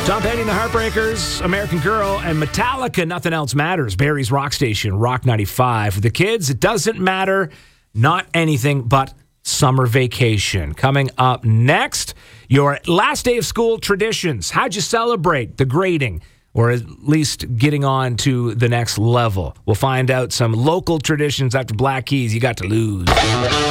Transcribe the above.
Tom Petty and the Heartbreakers, American Girl, and Metallica, Nothing Else Matters. Barrie's Rock Station, Rock 95. For the kids, it doesn't matter. Not anything but summer vacation. Coming up next, your last day of school traditions. How'd you celebrate the grading? Or at least getting on to the next level. We'll find out some local traditions after Black Keys you got to lose.